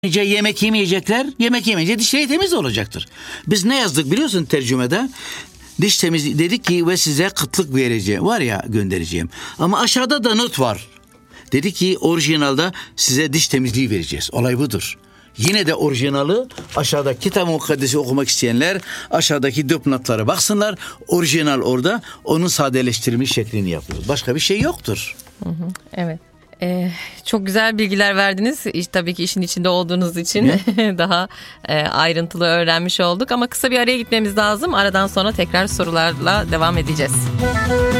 Yemek yemeyecekler, yemek yemeyince dişleri temiz olacaktır. Biz ne yazdık biliyorsun tercümede? Diş temizliği dedik ki ve size kıtlık vereceğim, var ya göndereceğim. Ama aşağıda da not var. Dedi ki orijinalde size diş temizliği vereceğiz. Olay budur. Yine de orijinali aşağıdaki Kitab-ı Mukaddes'i okumak isteyenler aşağıdaki dipnotlara baksınlar. Orijinal orada, onun sadeleştirilmiş şeklini yapıyoruz. Başka bir şey yoktur. Evet. Çok güzel bilgiler verdiniz. Tabii ki işin içinde olduğunuz için daha ayrıntılı öğrenmiş olduk. Ama kısa bir araya gitmemiz lazım. Aradan sonra tekrar sorularla devam edeceğiz.